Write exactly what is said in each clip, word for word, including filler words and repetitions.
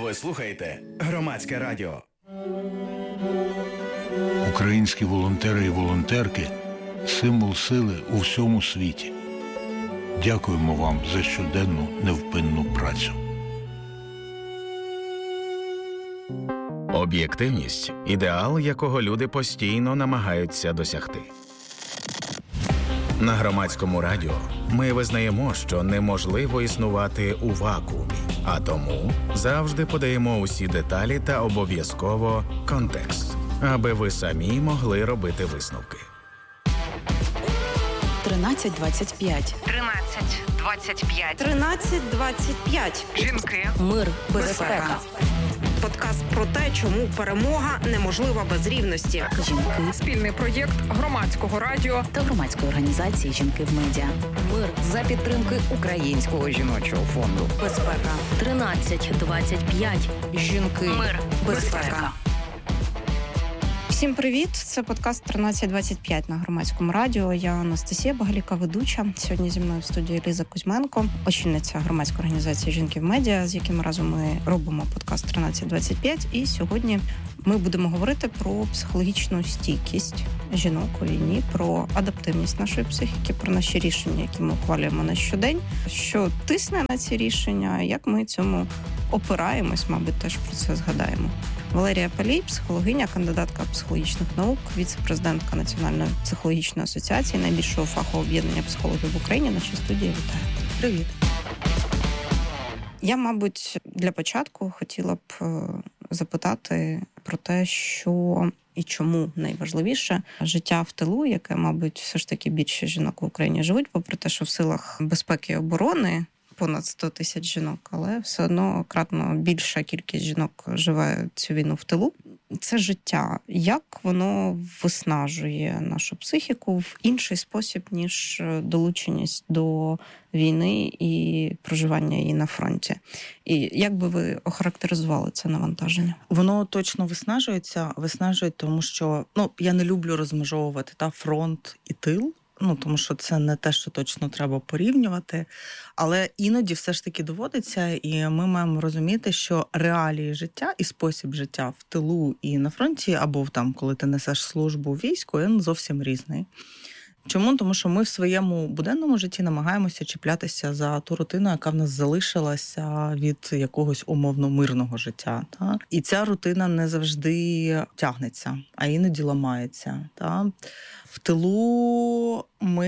Ви слухаєте Громадське радіо. Українські волонтери і волонтерки – символ сили у всьому світі. Дякуємо вам за щоденну невпинну працю. Об'єктивність – ідеал, якого люди постійно намагаються досягти. На Громадському радіо ми визнаємо, що неможливо існувати у вакуумі, а тому завжди подаємо усі деталі та обов'язково контекст, аби ви самі могли робити висновки. тринадцять двадцять п'ять. тринадцять двадцять п'ять. тринадцять двадцять п'ять. Жінки. Мир, Безпека. Подкаст про те, чому перемога неможлива без рівності. Жінки. Спільний проєкт Громадського радіо Та громадської організації «Жінки в медіа». Мир за підтримки Українського жіночого фонду. Безпека. тринадцять двадцять п'ять. Жінки. Мир. Безпека. Всім привіт! Це подкаст тринадцять двадцять п'ять на Громадському радіо. Я Анастасія Багаліка, ведуча. Сьогодні зі мною в студії Ліза Кузьменко, очільниця громадської організації «Жінки в медіа», з яким разом ми робимо подкаст тринадцять двадцять п'ять. І сьогодні ми будемо говорити про психологічну стійкість жінок у війні, про адаптивність нашої психіки, про наші рішення, які ми ухвалюємо на щодень, що тисне на ці рішення, як ми цьому опираємось, мабуть, теж про це згадаємо. Валерія Палій, психологиня, кандидатка психологічних наук, віце-президентка Національної психологічної асоціації, найбільшого фахового об'єднання психологів в Україні. Нашій студії вітаю. Привіт. Я, мабуть, для початку хотіла б запитати про те, що і чому найважливіше життя в тилу, яке, мабуть, все ж таки більше жінок в Україні живуть, попри те, що в силах безпеки і оборони понад сто тисяч жінок, але все одно кратно більша кількість жінок живе цю війну в тилу. Це життя. Як воно виснажує нашу психіку в інший спосіб, ніж долученість до війни і проживання її на фронті? І як би ви охарактеризували це навантаження? Воно точно виснажується. Виснажує, тому що, ну, я не люблю розмежовувати та фронт і тил. Ну, тому що це не те, що точно треба порівнювати. Але іноді все ж таки доводиться, і ми маємо розуміти, що реалії життя і спосіб життя в тилу і на фронті, або там, коли ти несеш службу в війську, він зовсім різний. Чому? Тому що ми в своєму буденному житті намагаємося чіплятися за ту рутину, яка в нас залишилася від якогось умовно мирного життя. Та? І ця рутина не завжди тягнеться, а іноді ламається. Та? В тилу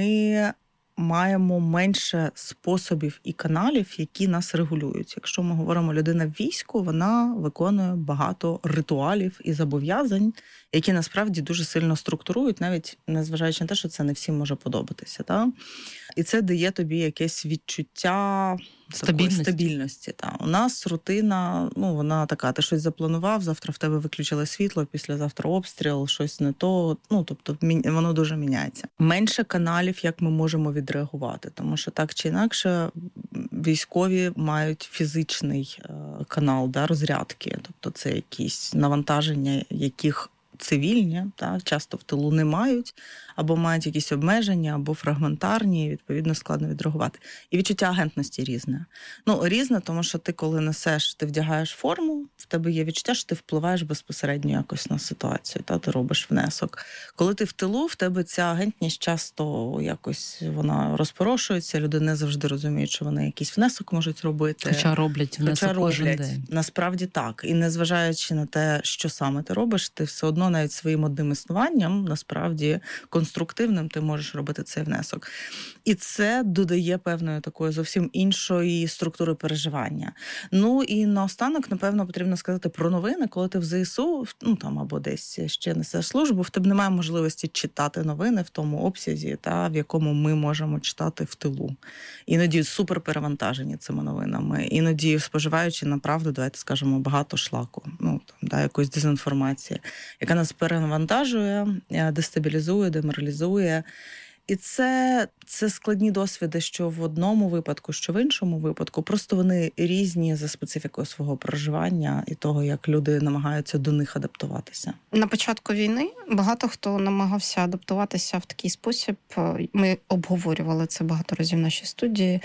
ми маємо менше способів і каналів, які нас регулюють. Якщо ми говоримо людина в війську, вона виконує багато ритуалів і зобов'язань, які насправді дуже сильно структурують, навіть незважаючи на те, що це не всім може подобатися. Та? І це дає тобі якесь відчуття стабільності. стабільності та. У нас рутина, ну, вона така, ти щось запланував, завтра в тебе виключили світло, післязавтра обстріл, щось не то, ну, тобто воно дуже міняється. Менше каналів, як ми можемо відреагувати, тому що так чи інакше військові мають фізичний канал, да, розрядки, тобто це якісь навантаження, яких цивільні, так, часто в тилу не мають, або мають якісь обмеження, або фрагментарні, і, відповідно, складно відреагувати. І відчуття агентності різне. Ну, різне, тому що ти, коли несеш, ти вдягаєш форму, в тебе є відчуття, що ти впливаєш безпосередньо якось на ситуацію, та, ти робиш внесок. Коли ти в тилу, в тебе ця агентність часто якось, вона розпорошується, люди не завжди розуміють, що вони якийсь внесок можуть робити. Хоча роблять внесок Хоча кожен роблять. день. Насправді так. І незважаючи на те, що саме ти робиш, ти все одно навіть своїм одним існуванням, насправді, конструктивним ти можеш робити цей внесок. І це додає певної такої зовсім іншої структури переживання. Ну і наостанок, напевно, потрібно сказати про новини. Коли ти в ЗСУ, ну там або десь ще несеш службу, в тебе немає можливості читати новини в тому обсязі, та, в якому ми можемо читати в тилу. Іноді супер перевантажені цими новинами. Іноді споживаючи, направду, давайте скажемо, багато шлаку, ну, там, да, якоїсь дезінформації, яка нас перевантажує, дестабілізує, деморалізує. І це, це складні досвіди, що в одному випадку, що в іншому випадку. Просто вони різні за специфікою свого проживання і того, як люди намагаються до них адаптуватися. На початку війни багато хто намагався адаптуватися в такий спосіб. Ми обговорювали це багато разів в нашій студії.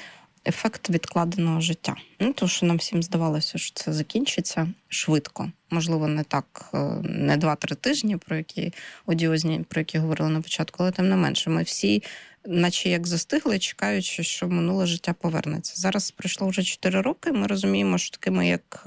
ефект відкладеного життя. Ну, тому що нам всім здавалося, що це закінчиться швидко. Можливо, не так, не два-три тижні, про які одіозні, про які говорили на початку, але тим не менше. Ми всі, наче як застигли, чекаючи, що минуле життя повернеться. Зараз пройшло вже чотири роки, ми розуміємо, що такими, як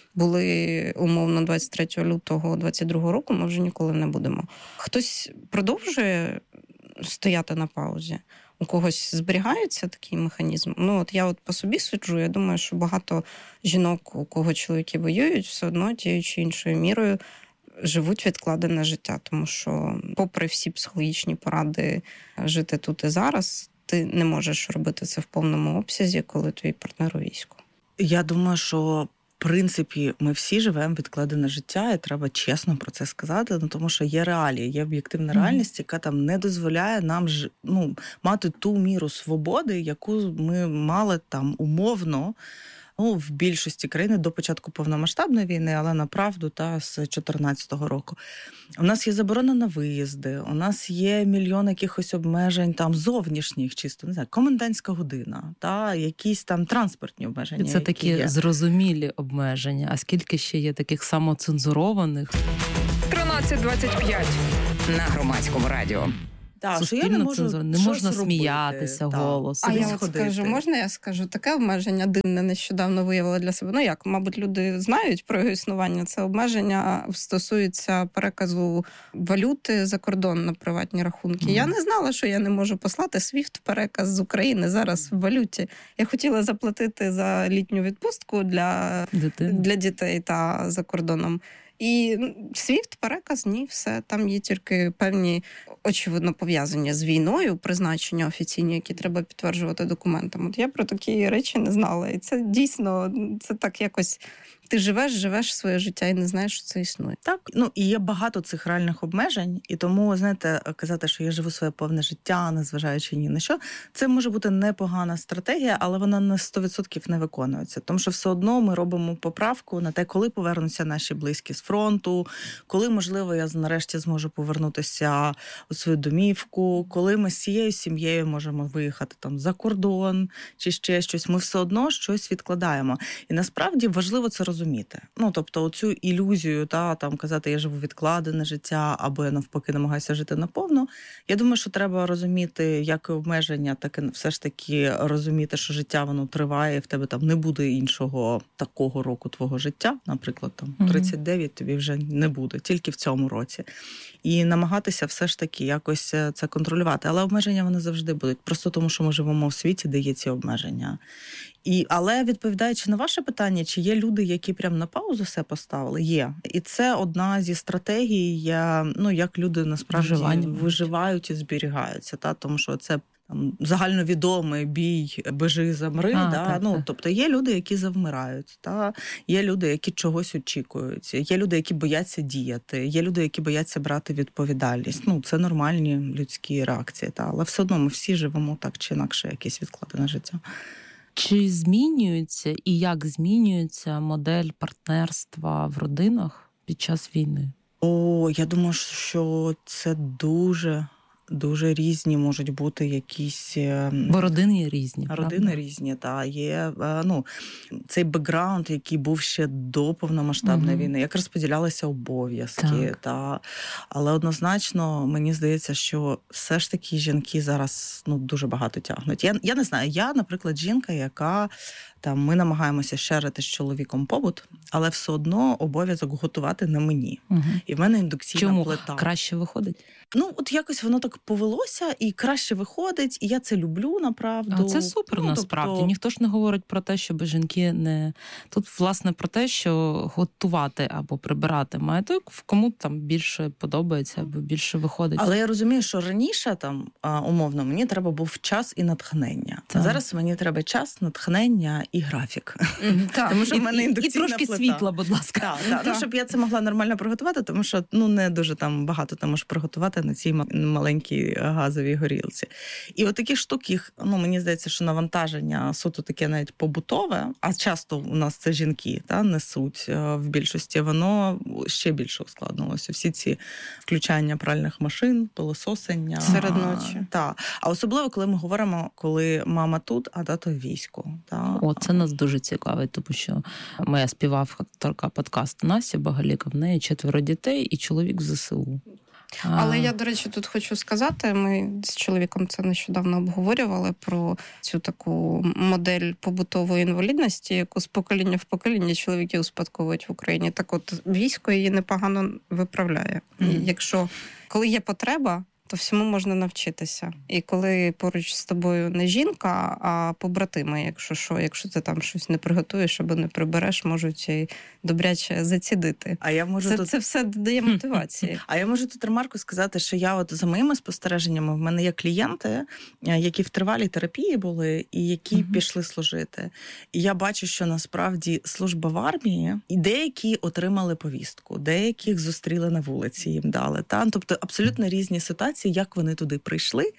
були умовно двадцять третього лютого двадцять другого року, ми вже ніколи не будемо. Хтось продовжує стояти на паузі, у когось зберігається такий механізм. Ну, от я от по собі суджу, я думаю, що багато жінок, у кого чоловіки воюють, все одно тією чи іншою мірою живуть відкладене життя. Тому що, попри всі психологічні поради жити тут і зараз, ти не можеш робити це в повному обсязі, коли твій партнер у війську. Я думаю, що в принципі, ми всі живемо відкладене життя, і треба чесно про це сказати, ну, тому що є реалії, є об'єктивна реальність, яка там не дозволяє нам ж, ну, мати ту міру свободи, яку ми мали там умовно, ну, в більшості країн до початку повномасштабної війни, але направду та з чотирнадцятого року. У нас є заборона на виїзди, у нас є мільйон якихось обмежень там зовнішніх, чисто, не знаю, комендантська година, та якісь там транспортні обмеження. І це такі є. Зрозумілі обмеження. А скільки ще є таких самоцензурованих? тринадцять двадцять п'ять на Громадському радіо. Так, що я не можу цензура. Не можна робити. сміятися Так. голосом. А я Кудись от ходити. скажу, можна я скажу, таке обмеження дивне нещодавно виявила для себе. Ну як, мабуть, люди знають про його існування. Це обмеження стосується переказу валюти за кордон на приватні рахунки. Mm. Я не знала, що я не можу послати свіфт-переказ з України зараз в валюті. Я хотіла заплатити за літню відпустку для, для дітей та за кордоном. І свіфт-переказ, ні, все. Там є тільки певні, очевидно, пов'язання з війною, призначення офіційні, які треба підтверджувати документами. От я про такі речі не знала. І це дійсно, це так якось... Ти живеш, живеш своє життя і не знаєш, що це існує. Так, ну і є багато цих реальних обмежень, і тому, знаєте, казати, що я живу своє повне життя, незважаючи ні на що, це може бути непогана стратегія, але вона на сто відсотків не виконується. Тому що все одно ми робимо поправку на те, коли повернуться наші близькі з фронту, коли, можливо, я нарешті зможу повернутися у свою домівку, коли ми з цією сім'єю можемо виїхати там за кордон чи ще щось. Ми все одно щось відкладаємо. І насправді важливо це розуміти. Ну, тобто, оцю ілюзію, та, там, казати, я живу відкладене життя, або я навпаки намагаюся жити наповно. Я думаю, що треба розуміти, як і обмеження, так і все ж таки розуміти, що життя, воно триває, в тебе там не буде іншого такого року твого життя, наприклад, там тридцять дев'ять тобі вже не буде, тільки в цьому році. І намагатися все ж таки якось це контролювати. Але обмеження вони завжди будуть, просто тому, що ми живемо в світі, де є ці обмеження. І, але відповідаючи на ваше питання, чи є люди, які прямо на паузу все поставили? Є. І це одна зі стратегій, ну, як люди насправді Виживання. виживають і зберігаються. Та? Тому що це там загальновідомий бій «бежи, замри». А, да? так, ну, так. тобто є люди, які завмирають. Та? Є люди, які чогось очікують. Є люди, які бояться діяти. Є люди, які бояться брати відповідальність. Ну, це нормальні людські реакції. Та? Але все одно ми всі живемо так чи інакше якесь відкладене життя. Чи змінюється і як змінюється модель партнерства в родинах під час війни? О, я думаю, що це дуже, дуже різні можуть бути якісь... Бо родини різні, Родини правда? різні, так. Є, ну, цей бекграунд, який був ще до повномасштабної Угу. війни, як розподілялися обов'язки. Так. Та. Але однозначно, мені здається, що все ж таки жінки зараз, ну, дуже багато тягнуть. Я, я не знаю, я, наприклад, жінка, яка... Там, ми намагаємося шерити з чоловіком побут, але все одно обов'язок готувати на мені. Угу. І в мене індукційна Чому? плита. Краще виходить? Ну, от якось воно так повелося, і краще виходить, і я це люблю, направду. А це супер, ну, насправді. тобто... Ніхто ж не говорить про те, щоб жінки не... Тут, власне, про те, що готувати або прибирати має той, кому там більше подобається, або більше виходить. Але я розумію, що раніше, там, умовно, мені треба був час і натхнення. Так. Зараз мені треба час, натхнення і графік. Так. Тому що в мене І, і індукційна трошки плита. світла, будь ласка. Так, так. Ну, щоб я це могла нормально приготувати, тому що ну не дуже там багато ти можеш приготувати на цій маленькій газовій горілці. І от такі штуки, ну мені здається, що навантаження суто таке навіть побутове, а часто у нас це жінки та несуть в більшості, воно ще більше ускладнилося. Всі ці включання пральних машин, пилососення. Серед ночі. Так. А особливо, коли ми говоримо, коли мама тут, а тато в війську. Та? О, це нас дуже цікавить, тому що моя співавторка подкасту Настя Багаліка, в неї четверо дітей і чоловік в ЗСУ. Але я, до речі, тут хочу сказати, ми з чоловіком це нещодавно обговорювали про цю таку модель побутової інвалідності, яку з покоління в покоління чоловіки успадковують в Україні. Так от, військо її непогано виправляє. Mm-hmm. І якщо, коли є потреба, то всьому можна навчитися. І коли поруч з тобою не жінка, а побратими, якщо що, якщо ти там щось не приготуєш або не прибереш, можуть і добряче зацідити. А я можу це, тут... це все додає мотивації. А я можу тут ремарку сказати, що я от за моїми спостереженнями, в мене є клієнти, які в тривалій терапії були і які uh-huh. пішли служити. І я бачу, що насправді служба в армії, і деякі отримали повістку, деяких зустріли на вулиці, їм дали. Та? Тобто абсолютно різні ситуації, як вони туди прийшли,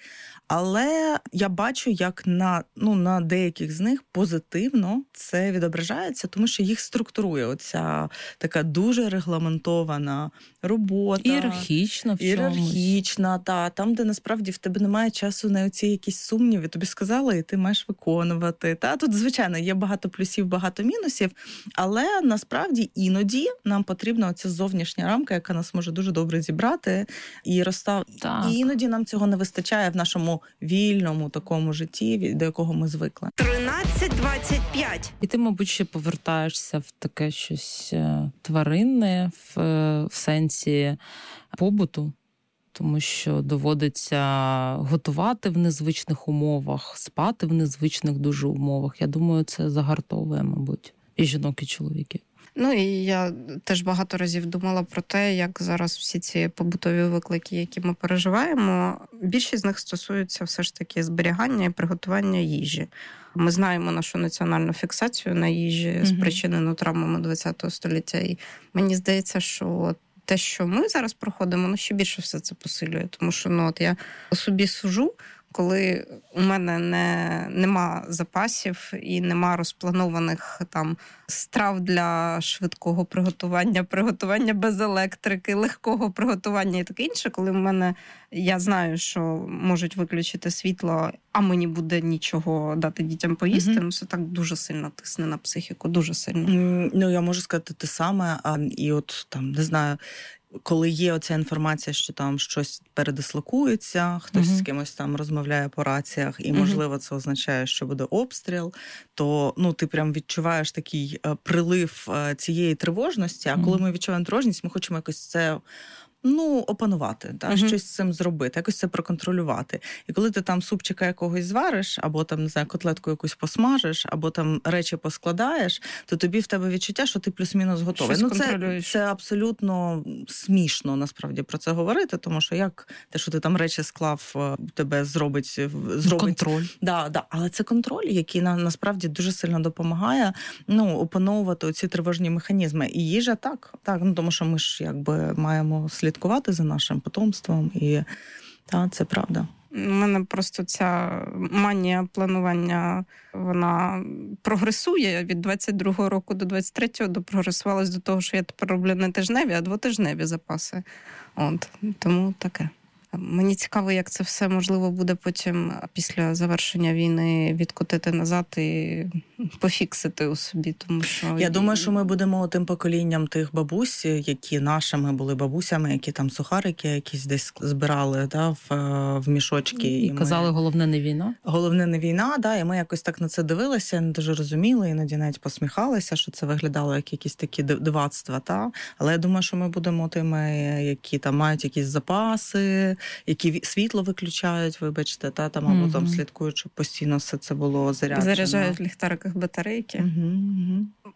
але я бачу, як на, ну, на деяких з них позитивно це відображається, тому що їх структурує оця така дуже регламентована робота. Ієрархічна в чомусь. Ієрархічна, та, там, де насправді в тебе немає часу на оці якісь сумніви. Тобі сказали, і ти маєш виконувати. Та? Тут, звичайно, є багато плюсів, багато мінусів, але насправді іноді нам потрібна оця зовнішня рамка, яка нас може дуже добре зібрати і розстав... І іноді нам цього не вистачає в нашому вільному такому житті, до якого ми звикли. тринадцять двадцять п'ять. І ти, мабуть, ще повертаєшся в таке щось тваринне, в, в сенсі побуту, тому що доводиться готувати в незвичних умовах, спати в незвичних дуже умовах. Я думаю, це загартовує, мабуть, і жінок, і чоловіків. Ну, і я теж багато разів думала про те, як зараз всі ці побутові виклики, які ми переживаємо, більшість з них стосуються все ж таки зберігання і приготування їжі. Ми знаємо нашу національну фіксацію на їжі, mm-hmm. спричинену травмами ХХ століття. І мені здається, що те, що ми зараз проходимо, ну, ще більше все це посилює. Тому що, ну, от я по собі сужу, коли у мене не, нема запасів і нема розпланованих там страв для швидкого приготування, приготування без електрики, легкого приготування і таке інше, коли в мене, я знаю, що можуть виключити світло, а мені буде нічого дати дітям поїсти, mm-hmm. ну це так дуже сильно тисне на психіку, дуже сильно. Mm, ну, я можу сказати те саме, а, і от там, не знаю, коли є оця інформація, що там щось передислокується, хтось uh-huh. з кимось там розмовляє по раціях, і, можливо, це означає, що буде обстріл, то, ну, ти прям відчуваєш такий прилив цієї тривожності, а коли uh-huh. ми відчуваємо тривожність, ми хочемо якось це... ну, опанувати, та, uh-huh. щось з цим зробити, якось це проконтролювати. І коли ти там супчика якогось звариш, або там, не знаю, котлетку якусь посмажиш, або там речі поскладаєш, то тобі в тебе відчуття, що ти плюс-мінус готовий. Щось ну, це, це абсолютно смішно, насправді, про це говорити, тому що як те, що ти там речі склав, тебе зробить... зробить... Контроль. Да, да. Але це контроль, який на, насправді дуже сильно допомагає, ну, опановувати оці тривожні механізми. І їжа так, так, ну, тому що ми ж, якби, маємо слід слідкувати за нашим потомством, і та, це правда. У мене просто ця манія планування, вона прогресує від двадцять другого року до двадцять третього, допрогресувалась до того, що я тепер роблю не тижневі, а двотижневі запаси. От, тому таке. Мені цікаво, як це все, можливо, буде потім після завершення війни відкотити назад і пофіксити у собі. Тому що я думаю, що ми будемо тим поколінням тих бабусь, які нашими були бабусями, які там сухарики якісь десь збирали, да, в, в мішочки. І, і казали, ми... головне не війна. Головне не війна, да, і ми якось так на це дивилися, не дуже розуміли, іноді навіть посміхалися, що це виглядало як якісь такі дивацтва. Та? Але я думаю, що ми будемо тими, які там мають якісь запаси, які світло виключають, вибачте, та, там, або mm-hmm. там слідкують, щоб постійно все це було заряджено. Заряджають в ліхтариках батарейки. Mm-hmm.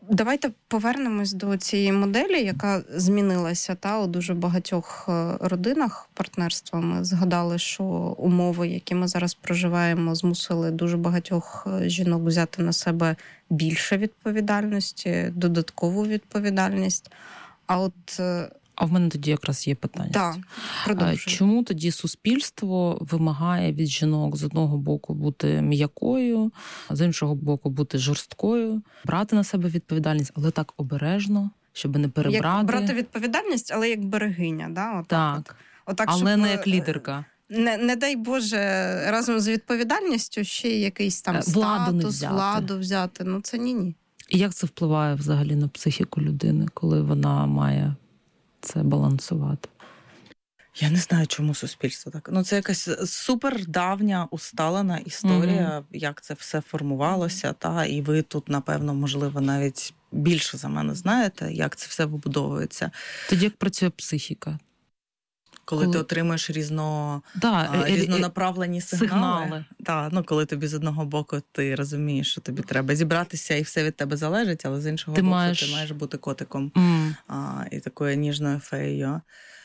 Давайте повернемось до цієї моделі, яка змінилася та у дуже багатьох родинах партнерства. Ми згадали, що умови, які ми зараз проживаємо, змусили дуже багатьох жінок взяти на себе більше відповідальності, додаткову відповідальність. А от А в мене тоді якраз є питання. Так, продовжуй. Чому тоді суспільство вимагає від жінок з одного боку бути м'якою, з іншого боку бути жорсткою, брати на себе відповідальність, але так обережно, щоб не перебрати? Як брати відповідальність, але як берегиня, да? Отак так, от. Отак, але щоб... не як лідерка. Не, не дай Боже, разом з відповідальністю ще й якийсь там владу не статус, взяти. владу взяти. Ну це ні-ні. І як це впливає взагалі на психіку людини, коли вона має це балансувати? Я не знаю, чому суспільство так. Ну, це якась супердавня, усталена історія, mm-hmm. як це все формувалося. Та, і ви тут, напевно, можливо, навіть більше за мене знаєте, як це все вибудовується. Тоді як працює психіка? Коли, коли ти отримуєш різно, да, а, різнонаправлені сигнали. сигнали. Да, ну, коли тобі з одного боку ти розумієш, що тобі треба зібратися і все від тебе залежить, але з іншого ти боку маєш... ти маєш бути котиком mm. а, і такою ніжною феєю.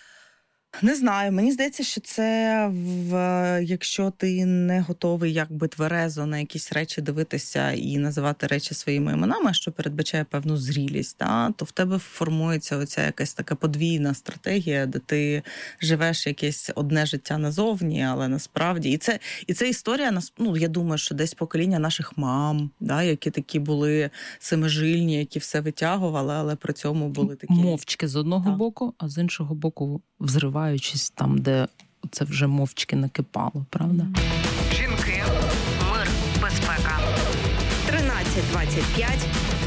Не знаю, мені здається, що це, в, якщо ти не готовий якби тверезо на якісь речі дивитися і називати речі своїми іменами, що передбачає певну зрілість, та, то в тебе формується оця якась така подвійна стратегія, де ти живеш якесь одне життя назовні, але насправді. І це, і це історія, ну, я думаю, що десь покоління наших мам, да, які такі були семижильні, які все витягували, але при цьому були такі... Мовчки з одного так. боку, а з іншого боку взриваючись там, де це вже мовчки накипало, правда? Жінки, мир, безпека. тринадцять двадцять п'ять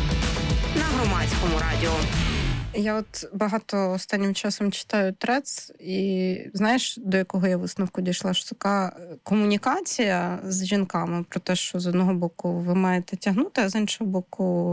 на Громадському радіо. Я от багато останнім часом читаю трец, і знаєш, до якого я висновку дійшла? Що така комунікація з жінками про те, що з одного боку ви маєте тягнути, а з іншого боку